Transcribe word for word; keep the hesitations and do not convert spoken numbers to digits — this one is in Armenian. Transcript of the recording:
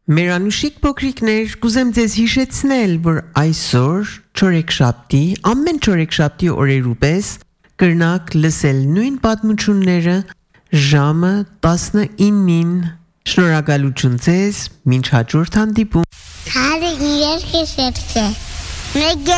Մերանուշիկ փոքրիկներ, կուզեմ ձեզ հիշեցնել, որ այսօր չորեքշաբթի, ամեն չորեքշաբթի օրերու պես կրնակ լսել նույն պատմությունները ժամը տասնինին։ Շնորհակալություն ձեզ, մինչ հաջորդ հանդիպում։ Հալը իրար կեսեպսե։ Մեկ